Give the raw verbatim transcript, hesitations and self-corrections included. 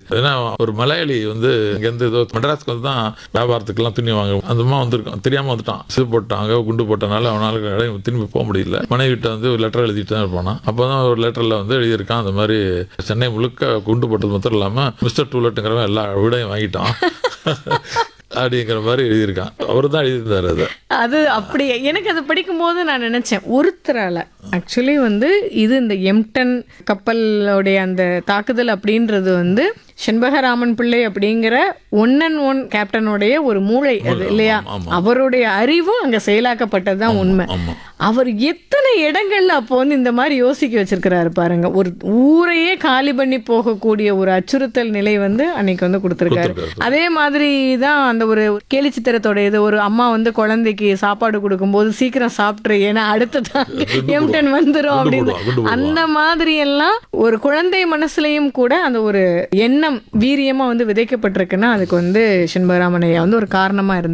ஏன்னா ஒரு மலையாளி வந்து இங்கேருந்து ஏதோ மெட்ராஸ்க்கு வந்து தான் வியாபாரத்துக்கெல்லாம் துணி வாங்க அந்த மாதிரி வந்திருக்கான், தெரியாமல் வந்துட்டான். சிறு போட்டாங்க, குண்டு போட்டனால அவனால திரும்பி போக முடியல. மனைவிட்ட வந்து ஒரு லெட்டர் எழுதிட்டு தான் இருப்பானா. அப்போ தான் ஒரு லெட்டரில் வந்து எழுதியிருக்கான், அந்த மாதிரி சென்னை முழுக்க குண்டு போட்டது மட்டும் இல்லாமல் மிஸ்டர் டூலெட்டுங்கிறவன் எல்லா வீடையும் வாங்கிட்டான் அப்படிங்கிற மாதிரி எழுதியிருக்கான். அவர் தான் எழுதியிருந்தார் அதை. அது அப்படி எனக்கு அதை படிக்கும்போது நான் நினைச்சேன், ஒருத்தரால ஆக்சுவலி வந்து இது இந்த எம்டன் கப்பலோடைய அந்த தாக்குதல் அப்படின்றது வந்து செண்பகராமன் பிள்ளை அப்படிங்கிற ஒன் அண்ட் ஒன் கேப்டனுடைய ஒரு மூளை அது இல்லையா? அவருடைய அறிவும் அங்க செயலாக்கப்பட்டது தான் உண்மை. அவர் எத்தனை இடங்கள்ல அப்போ வந்து இந்த மாதிரி யோசிக்க வச்சிருக்கிறாரு பாருங்க. ஒரு ஊரையே காலி பண்ணி போகக்கூடிய ஒரு அச்சுறுத்தல் நிலை வந்து அன்னைக்கு வந்து கொடுத்துருக்காரு. அதே மாதிரி தான் அந்த ஒரு கேலி சித்திரத்தோட இது, ஒரு அம்மா வந்து குழந்தைக்கு சாப்பாடு கொடுக்கும்போது சீக்கிரம் சாப்பிட்ரு ஏன்னா அடுத்த எம்டன் வந்துடும் அப்படின்னு. அந்த மாதிரி எல்லாம் ஒரு குழந்தை மனசுலயும் கூட அந்த ஒரு எண்ணம் வீரியமா வந்து விதைக்கப்பட்டிருக்குன்னா அதுக்கு வந்து செண்பகராமன் ஐயா வந்து ஒரு காரணமா இருந்து